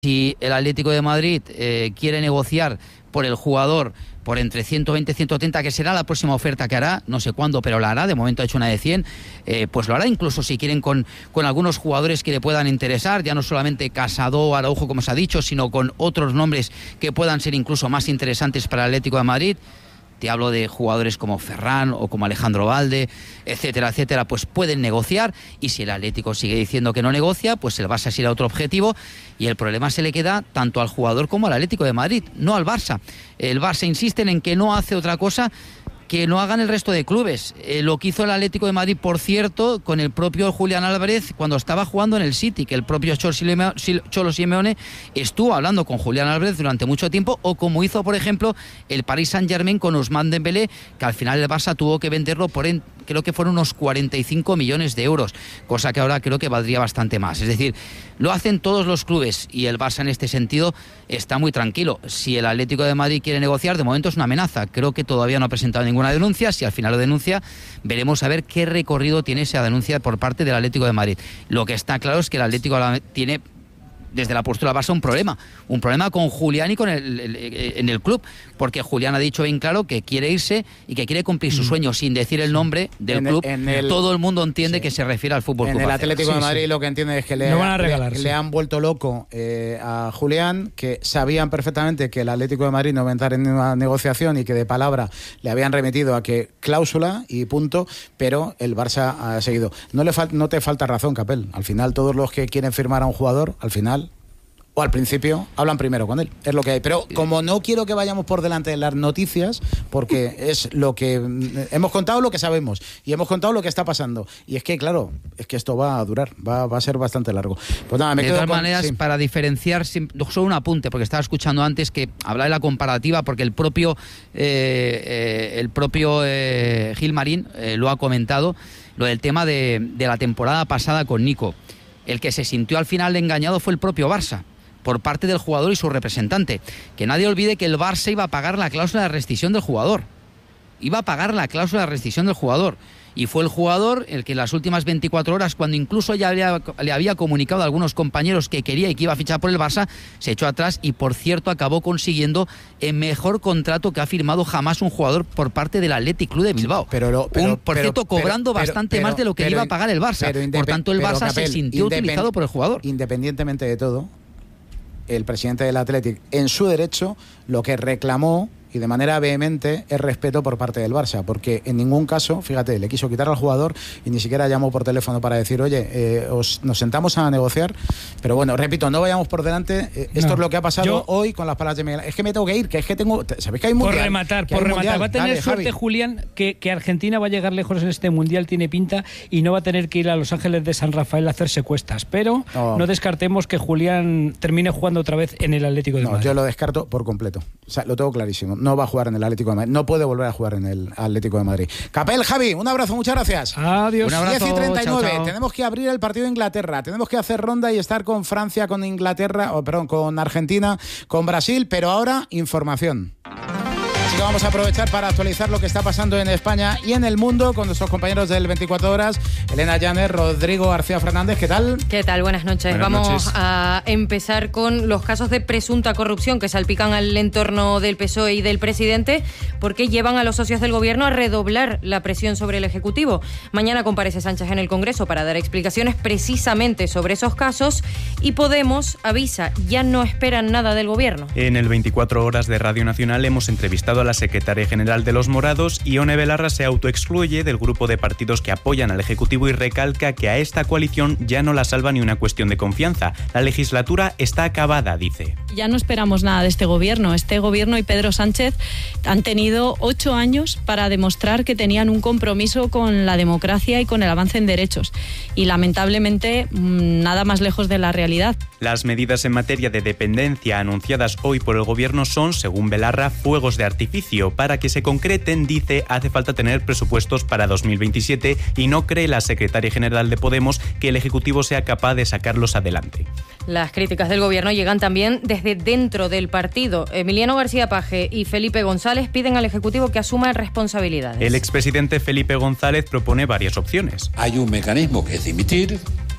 Si el Atlético de Madrid quiere negociar por el jugador por entre 120 y 130, que será la próxima oferta que hará, no sé cuándo, pero la hará, de momento ha hecho una de 100, pues lo hará, incluso si quieren con algunos jugadores que le puedan interesar, ya no solamente Casado, Araujo, como se ha dicho, sino con otros nombres que puedan ser incluso más interesantes para el Atlético de Madrid. Te hablo de jugadores como Ferran o como Alejandro Valde, etcétera, etcétera, pues pueden negociar, y si el Atlético sigue diciendo que no negocia, pues el Barça se irá a otro objetivo, y el problema se le queda tanto al jugador como al Atlético de Madrid, no al Barça. El Barça insiste en que no hace otra cosa que no hagan el resto de clubes. Lo que hizo el Atlético de Madrid, por cierto, con el propio Julián Álvarez cuando estaba jugando en el City, que el propio Cholo Simeone estuvo hablando con Julián Álvarez durante mucho tiempo, o como hizo, por ejemplo, el Paris Saint-Germain con Ousmane Dembélé, que al final el Barça tuvo que venderlo por creo que fueron unos 45 millones de euros, cosa que ahora creo que valdría bastante más. Es decir, lo hacen todos los clubes, y el Barça en este sentido está muy tranquilo. Si el Atlético de Madrid quiere negociar, de momento es una amenaza. Creo que todavía no ha presentado ninguna denuncia. Si al final lo denuncia, veremos a ver qué recorrido tiene esa denuncia por parte del Atlético de Madrid. Lo que está claro es que el Atlético tiene, desde la postura Barça, un problema con Julián y con en el club, porque Julián ha dicho bien claro que quiere irse y que quiere cumplir su sueño, sin decir el nombre del club. Todo el mundo entiende que se refiere al Fútbol Club Barcelona. En el Atlético de Madrid lo que entiende es que le han vuelto loco a Julián, que sabían perfectamente que el Atlético de Madrid no va a entrar en una negociación y que de palabra le habían remitido a que cláusula y punto, pero el Barça ha seguido. No te falta razón, Capel. Al final, todos los que quieren firmar a un jugador, al final, o al principio, hablan primero con él. Es lo que hay. Pero como no quiero que vayamos por delante de las noticias, porque es lo que hemos contado, lo que sabemos, y hemos contado lo que está pasando. Y es que, claro, es que esto va a durar, va a ser bastante largo. Pues nada, de todas maneras, para diferenciar, solo un apunte, porque estaba escuchando antes que hablaba de la comparativa, porque el propio Gilmarín lo ha comentado, lo del tema de la temporada pasada con Nico. El que se sintió al final engañado fue el propio Barça, por parte del jugador y su representante. Que nadie olvide que el Barça iba a pagar la cláusula de rescisión del jugador. Y fue el jugador el que en las últimas 24 horas, cuando incluso ya le había comunicado a algunos compañeros que quería y que iba a fichar por el Barça, se echó atrás y, por cierto, acabó consiguiendo el mejor contrato que ha firmado jamás un jugador por parte del Athletic Club de Bilbao. Por cierto, cobrando bastante más de lo que iba a pagar el Barça. Por tanto, el Barça se sintió utilizado por el jugador. Independientemente de todo, el presidente del Athletic, en su derecho, lo que reclamó, y de manera vehemente, es respeto por parte del Barça, porque en ningún caso, fíjate, le quiso quitar al jugador y ni siquiera llamó por teléfono para decir, oye, nos sentamos a negociar. Pero bueno, repito, no vayamos por delante. Esto es lo que ha pasado hoy con las palabras de Miguel. Es que me tengo que ir, que es que tengo... ¿Sabéis que hay mundial? Por rematar. Va a tener suerte, Javi. Julián, que Argentina va a llegar lejos en este mundial, tiene pinta, y no va a tener que ir a Los Ángeles de San Rafael a hacerse cuestas. Pero no descartemos que Julián termine jugando otra vez en el Atlético de Madrid. No, yo lo descarto por completo. O sea, lo tengo clarísimo. No va a jugar en el Atlético de Madrid. No puede volver a jugar en el Atlético de Madrid. Capel, Javi, un abrazo, muchas gracias. Adiós. Un abrazo. 10:39. Chao. Tenemos que abrir el partido de Inglaterra. Tenemos que hacer ronda y estar con Francia, con Inglaterra, con Argentina, con Brasil, pero ahora información. Así que vamos a aprovechar para actualizar lo que está pasando en España y en el mundo con nuestros compañeros del 24 Horas, Elena Llanes, Rodrigo García Fernández. ¿Qué tal? ¿Qué tal? Buenas noches. Vamos a empezar con los casos de presunta corrupción que salpican al entorno del PSOE y del presidente, porque llevan a los socios del gobierno a redoblar la presión sobre el Ejecutivo. Mañana comparece Sánchez en el Congreso para dar explicaciones precisamente sobre esos casos, y Podemos avisa, ya no esperan nada del gobierno. En el 24 Horas de Radio Nacional hemos entrevistado a la secretaria general de Los Morados. Ione Belarra se autoexcluye del grupo de partidos que apoyan al Ejecutivo y recalca que a esta coalición ya no la salva ni una cuestión de confianza. La legislatura está acabada, dice. Ya no esperamos nada de este gobierno. Este gobierno y Pedro Sánchez han tenido 8 años para demostrar que tenían un compromiso con la democracia y con el avance en derechos. Y lamentablemente nada más lejos de la realidad. Las medidas en materia de dependencia anunciadas hoy por el gobierno son, según Belarra, fuegos de artificio. Para que se concreten, dice, hace falta tener presupuestos para 2027 y no cree la secretaria general de Podemos que el Ejecutivo sea capaz de sacarlos adelante. Las críticas del gobierno llegan también desde dentro del partido. Emiliano García Paje y Felipe González piden al Ejecutivo que asuma responsabilidades. El expresidente Felipe González propone varias opciones. Hay un mecanismo que es dimitir,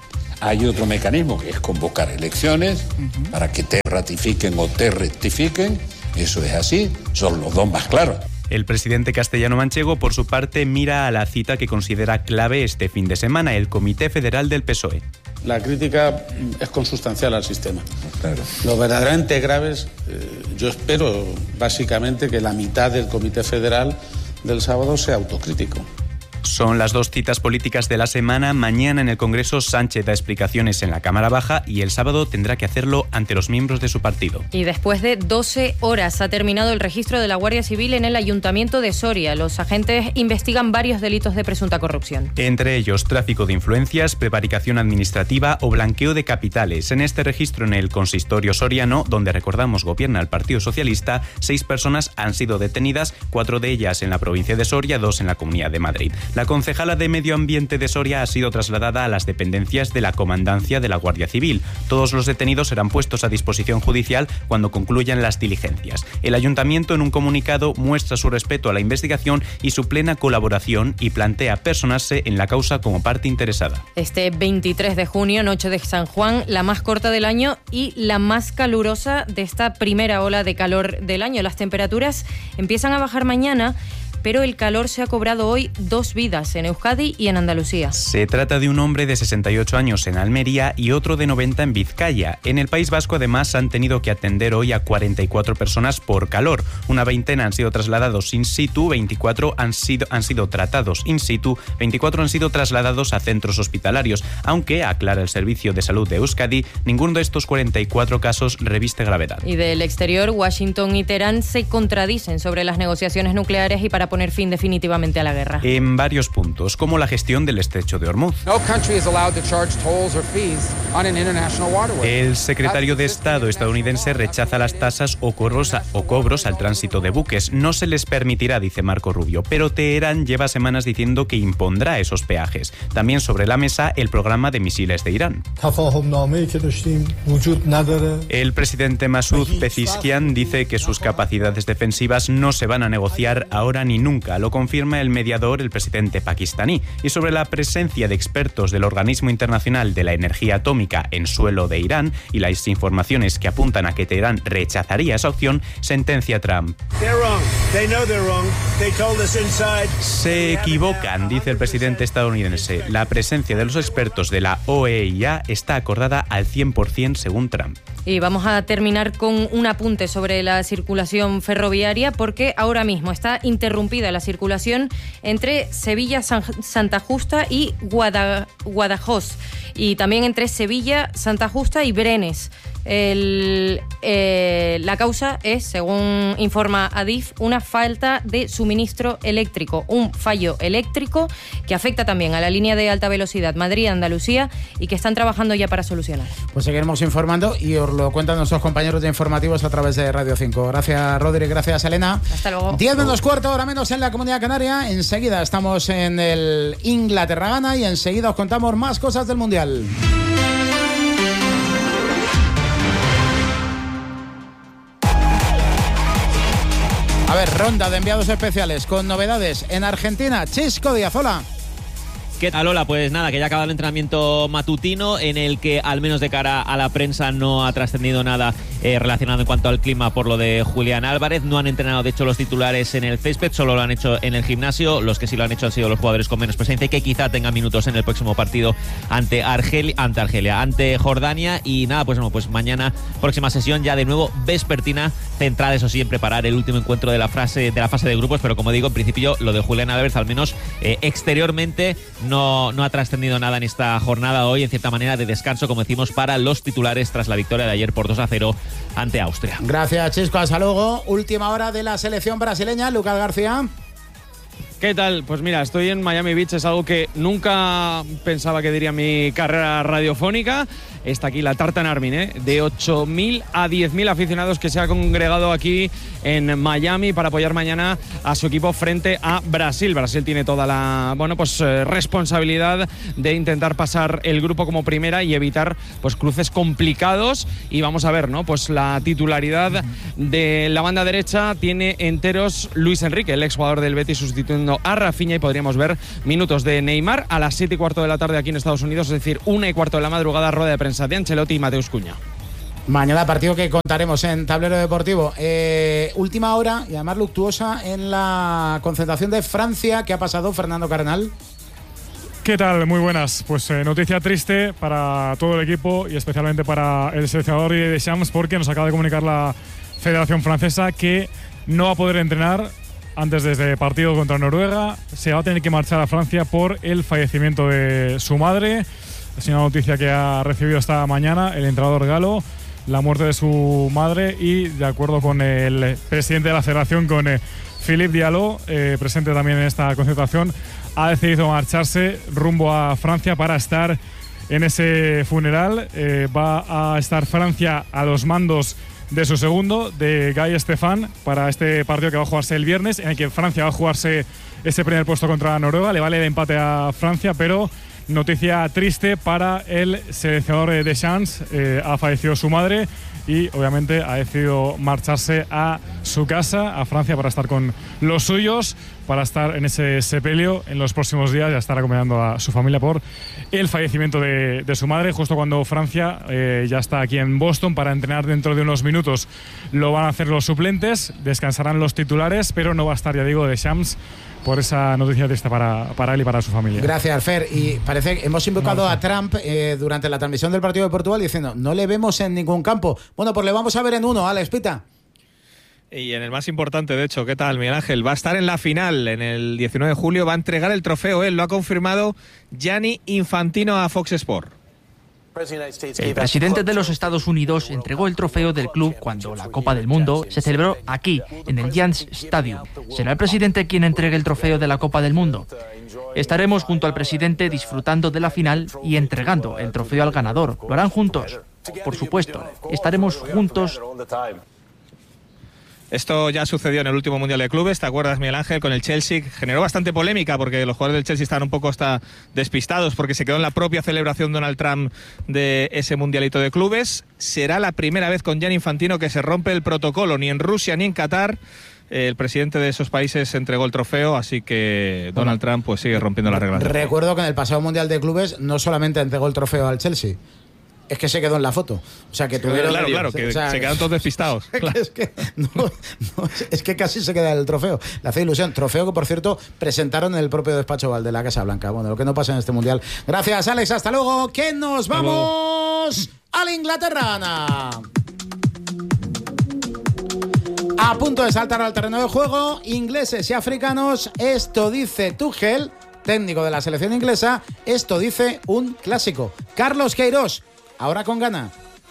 Hay otro mecanismo que es convocar elecciones para que te ratifiquen o te rectifiquen. Eso es así, son los dos más claros. El presidente castellano-manchego, por su parte, mira a la cita que considera clave este fin de semana, el Comité Federal del PSOE. La crítica es consustancial al sistema. Claro. Lo verdaderamente graves, yo espero básicamente que la mitad del Comité Federal del sábado sea autocrítico. Son las dos citas políticas de la semana. Mañana en el Congreso Sánchez da explicaciones en la Cámara Baja y el sábado tendrá que hacerlo ante los miembros de su partido. Y después de 12 horas ha terminado el registro de la Guardia Civil en el Ayuntamiento de Soria. Los agentes investigan varios delitos de presunta corrupción. Entre ellos tráfico de influencias, prevaricación administrativa o blanqueo de capitales. En este registro en el consistorio soriano, donde recordamos gobierna el Partido Socialista, 6 personas han sido detenidas, 4 de ellas en la provincia de Soria, 2 en la Comunidad de Madrid. La concejala de Medio Ambiente de Soria ha sido trasladada a las dependencias de la Comandancia de la Guardia Civil. Todos los detenidos serán puestos a disposición judicial cuando concluyan las diligencias. El ayuntamiento en un comunicado muestra su respeto a la investigación y su plena colaboración y plantea personarse en la causa como parte interesada. Este 23 de junio, noche de San Juan, la más corta del año y la más calurosa de esta primera ola de calor del año. Las temperaturas empiezan a bajar mañana, pero el calor se ha cobrado hoy 2 vidas en Euskadi y en Andalucía. Se trata de un hombre de 68 años en Almería y otro de 90 en Vizcaya. En el País Vasco, además, han tenido que atender hoy a 44 personas por calor. Una veintena han sido trasladados in situ, 24 han sido tratados in situ, 24 han sido trasladados a centros hospitalarios, aunque, aclara el Servicio de Salud de Euskadi, ninguno de estos 44 casos reviste gravedad. Y del exterior, Washington y Teherán se contradicen sobre las negociaciones nucleares y para poner fin definitivamente a la guerra. En varios puntos, como la gestión del estrecho de Hormuz. El secretario de Estado estadounidense rechaza las tasas o cobros al tránsito de buques. No se les permitirá, dice Marco Rubio, pero Teherán lleva semanas diciendo que impondrá esos peajes. También sobre la mesa el programa de misiles de Irán. El presidente Masoud Pezeshkian dice que sus capacidades defensivas no se van a negociar ahora ni nunca. Lo confirma el mediador, el presidente pakistaní. Y sobre la presencia de expertos del Organismo Internacional de la Energía Atómica en suelo de Irán y las informaciones que apuntan a que Teherán rechazaría esa opción, sentencia Trump. Se equivocan, dice el presidente estadounidense. La presencia de los expertos de la OEIA está acordada al 100% según Trump. Y vamos a terminar con un apunte sobre la circulación ferroviaria, porque ahora mismo está interrumpida la circulación entre Sevilla, Santa Justa y Guadajoz, y también entre Sevilla, Santa Justa y Brenes. La causa es, según informa Adif, una falta de suministro eléctrico, un fallo eléctrico que afecta también a la línea de alta velocidad Madrid-Andalucía y que están trabajando ya para solucionar. Pues seguiremos informando y os lo cuentan nuestros compañeros de informativos a través de Radio 5. Gracias, Rodri, gracias, Elena. Hasta luego. 10 menos cuarto, ahora menos en la Comunidad Canaria. Enseguida estamos en el Inglaterra-Ghana y enseguida os contamos más cosas del Mundial. A ver, ronda de enviados especiales con novedades en Argentina. Chisco Diazola. ¿Qué tal, Lola? Pues nada, que ya ha acabado el entrenamiento matutino en el que, al menos de cara a la prensa, no ha trascendido nada relacionado en cuanto al clima por lo de Julián Álvarez. No han entrenado, de hecho, los titulares en el césped, solo lo han hecho en el gimnasio. Los que sí lo han hecho han sido los jugadores con menos presencia y que quizá tengan minutos en el próximo partido ante Jordania. Y nada, pues bueno, pues mañana, próxima sesión ya de nuevo vespertina, centrada, eso sí, en preparar el último encuentro de la fase de grupos. Pero como digo, en principio, lo de Julián Álvarez, al menos exteriormente, no ha trascendido nada en esta jornada hoy, en cierta manera de descanso, como decimos, para los titulares tras la victoria de ayer por 2-0 ante Austria. Gracias, Chisco. Hasta luego. Última hora de la selección brasileña. Lucas García. ¿Qué tal? Pues mira, estoy en Miami Beach, es algo que nunca pensaba que diría mi carrera radiofónica. está aquí la Tartan Army, de 8.000 a 10.000 aficionados que se ha congregado aquí en Miami para apoyar mañana a su equipo frente a Brasil. Brasil tiene toda la responsabilidad de intentar pasar el grupo como primera y evitar pues cruces complicados. Y vamos a ver, ¿no? Pues la titularidad de la banda derecha tiene enteros Luis Enrique, el exjugador del Betis, sustituyendo a Rafinha, y podríamos ver minutos de Neymar a las 7:15 de la tarde aquí en Estados Unidos, es decir, 1:15 de la madrugada, rueda de prensa de Ancelotti y Mateus Cunha. Mañana partido que contaremos en Tablero Deportivo. Última hora y además luctuosa en la concentración de Francia. ¿Qué ha pasado, Fernando Carnal? ¿Qué tal? Muy buenas. Pues noticia triste para todo el equipo y especialmente para el seleccionador Didier Deschamps, porque nos acaba de comunicar la Federación Francesa que no va a poder entrenar antes de este partido contra Noruega. Se va a tener que marchar a Francia por el fallecimiento de su madre. Es una noticia que ha recibido esta mañana el entrenador galo, la muerte de su madre, y de acuerdo con el presidente de la federación, con Philippe Diallo, presente también en esta concentración, ha decidido marcharse rumbo a Francia para estar en ese funeral. Va a estar Francia a los mandos de su segundo, de Guy Stéphane, para este partido que va a jugarse el viernes, en el que Francia va a jugarse ese primer puesto contra Noruega. Le vale el empate a Francia, pero noticia triste para el seleccionador Deschamps. Ha fallecido su madre y obviamente ha decidido marcharse a su casa, a Francia, para estar con los suyos, para estar en ese sepelio en los próximos días y a estar acompañando a su familia por el fallecimiento de su madre, justo cuando Francia ya está aquí en Boston para entrenar dentro de unos minutos. Lo van a hacer los suplentes, descansarán los titulares, pero no va a estar, ya digo, Deschamps, por esa noticia triste para él y para su familia. Gracias, Fer. Y parece que hemos invocado a Trump durante la transmisión del partido de Portugal diciendo: no le vemos en ningún campo. Bueno, pues le vamos a ver en uno, Alex Pita. Y en el más importante, de hecho. ¿Qué tal, Miguel Ángel? Va a estar en la final, en el 19 de julio, va a entregar el trofeo. Él lo ha confirmado Gianni Infantino a Fox Sport. El presidente de los Estados Unidos entregó el trofeo del club cuando la Copa del Mundo se celebró aquí, en el Giants Stadium. ¿Será el presidente quien entregue el trofeo de la Copa del Mundo? Estaremos junto al presidente disfrutando de la final y entregando el trofeo al ganador. ¿Lo harán juntos? Por supuesto, estaremos juntos. Esto ya sucedió en el último Mundial de Clubes, ¿te acuerdas, Miguel Ángel? Con el Chelsea. Generó bastante polémica porque los jugadores del Chelsea estaban un poco hasta despistados porque se quedó en la propia celebración Donald Trump de ese Mundialito de Clubes. Será la primera vez con Gianni Infantino que se rompe el protocolo. Ni en Rusia ni en Qatar el presidente de esos países entregó el trofeo, así que Donald Trump pues sigue rompiendo las reglas. Recuerdo que en el pasado Mundial de Clubes no solamente entregó el trofeo al Chelsea, es que se quedó en la foto. O sea, que tuvieron... Claro, que se quedan todos despistados. Claro. Es que casi se queda el trofeo. Le hace ilusión. Trofeo que, por cierto, presentaron en el propio despacho Oval de la Casa Blanca. Bueno, lo que no pasa en este Mundial. Gracias, Alex. Hasta luego. Que nos vamos a la Inglaterra, Ana. A punto de saltar al terreno de juego, ingleses y africanos. Esto dice Tuchel, técnico de la selección inglesa. Esto dice un clásico. Carlos Queiroz. Ahora con Ghana.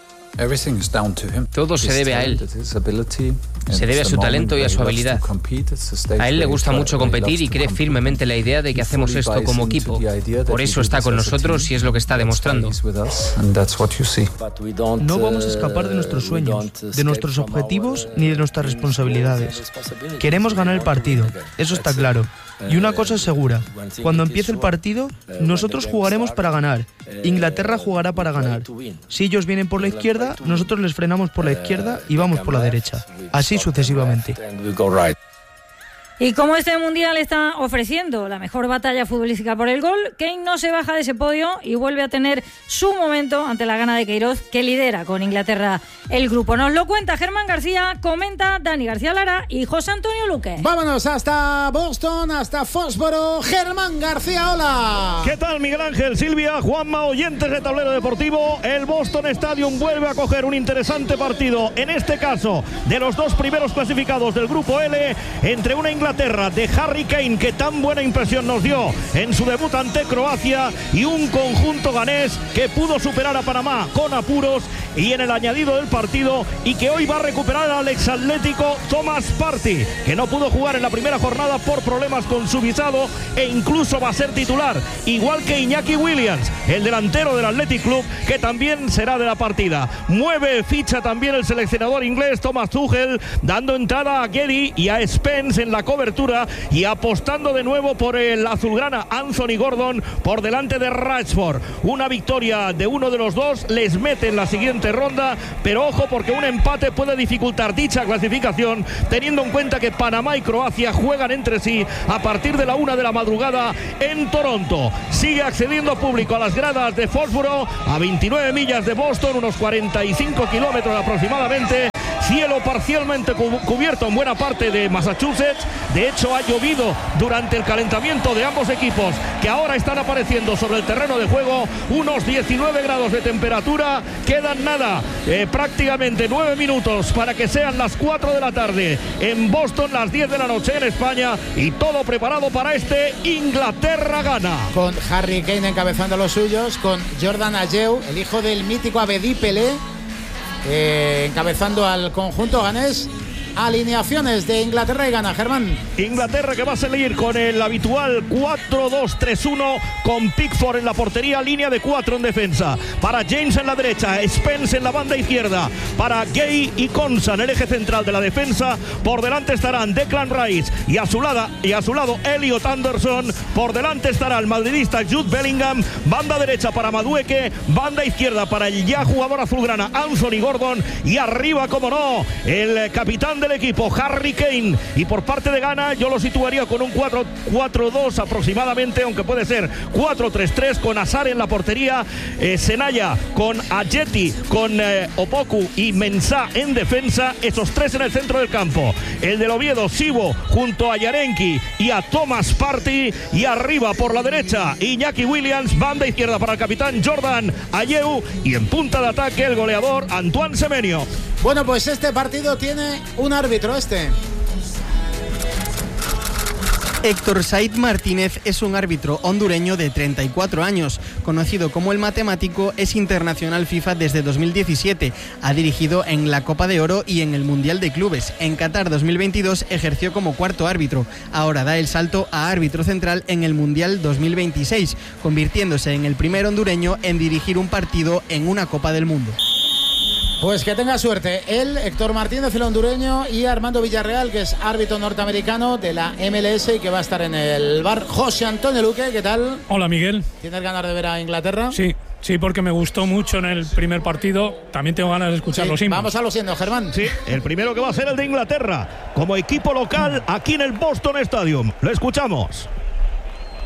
Todo se debe a él. Se debe a su talento y a su habilidad. A él le gusta mucho competir y cree firmemente en la idea de que hacemos esto como equipo. Por eso está con nosotros y es lo que está demostrando. No vamos a escapar de nuestros sueños, de nuestros objetivos ni de nuestras responsabilidades. Queremos ganar el partido, eso está claro. Y una cosa es segura, cuando empiece el partido, nosotros jugaremos para ganar. Inglaterra jugará para ganar. Si ellos vienen por la izquierda, nosotros les frenamos por la izquierda y vamos por la derecha. Así sucesivamente. Y como este Mundial está ofreciendo la mejor batalla futbolística por el gol, Kane no se baja de ese podio y vuelve a tener su momento ante la gana de Queiroz, que lidera con Inglaterra el grupo. Nos lo cuenta Germán García, comenta Dani García Lara y José Antonio Luque. Vámonos hasta Boston, hasta Fósforo. Germán García, hola. ¿Qué tal, Miguel Ángel, Silvia, Juanma, oyentes de Tablero Deportivo? El Boston Stadium vuelve a coger un interesante partido, en este caso de los dos primeros clasificados del grupo L, entre una Inglaterra Inglaterra de Harry Kane, que tan buena impresión nos dio en su debut ante Croacia, y un conjunto ganés que pudo superar a Panamá con apuros y en el añadido del partido, y que hoy va a recuperar al exatlético Thomas Partey, que no pudo jugar en la primera jornada por problemas con su visado e incluso va a ser titular, igual que Iñaki Williams, el delantero del Athletic Club, que también será de la partida. Mueve ficha también el seleccionador inglés Thomas Tuchel, dando entrada a Guedes y a Spence en la cobertura y apostando de nuevo por el azulgrana Anthony Gordon por delante de Rashford. Una victoria de uno de los dos les mete en la siguiente ronda, pero ojo, porque un empate puede dificultar dicha clasificación, teniendo en cuenta que Panamá y Croacia juegan entre sí a partir de la 1 de la madrugada en Toronto. Sigue accediendo público a las gradas de Foxborough, a 29 millas de Boston, unos 45 kilómetros aproximadamente. Cielo parcialmente cubierto en buena parte de Massachusetts. De hecho, ha llovido durante el calentamiento de ambos equipos, que ahora están apareciendo sobre el terreno de juego. Unos 19 grados de temperatura. Quedan nada, prácticamente 9 minutos para que sean las 4 de la tarde en Boston, las 10 de la noche en España, y todo preparado para este Inglaterra-Ghana. Con Harry Kane encabezando los suyos, con Jordan Ayew, el hijo del mítico Abedi Pelé, encabezando al conjunto ganés. Alineaciones de Inglaterra y Ghana, Germán. Inglaterra, que va a salir con el habitual 4-2-3-1, con Pickford en la portería, línea de 4 en defensa. Para James en la derecha, Spence en la banda izquierda, para Gay y Konsa en el eje central de la defensa. Por delante estarán Declan Rice y a su lado Elliot Anderson. Por delante estará el madridista Jude Bellingham. Banda derecha para Madueke, banda izquierda para el ya jugador azulgrana Anthony Gordon, y arriba, como no, el capitán del equipo, Harry Kane. Y por parte de Ghana yo lo situaría con un 4-4-2 aproximadamente, aunque puede ser 4-3-3, con Azar en la portería, Senaya con Ajeti, con Opoku y Mensah en defensa, esos tres en el centro del campo. El del Oviedo, Sibo, junto a Yarenki y a Thomas Partey, y arriba por la derecha Iñaki Williams, banda izquierda para el capitán Jordan Ayew, y en punta de ataque el goleador Antoine Semenyo. Bueno, pues este partido tiene un árbitro, Héctor Said Martínez es un árbitro hondureño de 34 años. Conocido como el Matemático, es internacional FIFA desde 2017. Ha dirigido en la Copa de Oro y en el Mundial de Clubes. En Qatar 2022 ejerció como cuarto árbitro. Ahora da el salto a árbitro central en el Mundial 2026, convirtiéndose en el primer hondureño en dirigir un partido en una Copa del Mundo. Pues que tenga suerte él, Héctor Martínez, el hondureño, y Armando Villarreal, que es árbitro norteamericano de la MLS y que va a estar en el bar. José Antonio Luque, ¿qué tal? Hola, Miguel. ¿Tienes ganas de ver a Inglaterra? Sí, porque me gustó mucho en el primer partido. También tengo ganas de escuchar los himnos. Vamos a los himnos, Germán. Sí, el primero que va a ser el de Inglaterra, como equipo local aquí en el Boston Stadium. Lo escuchamos.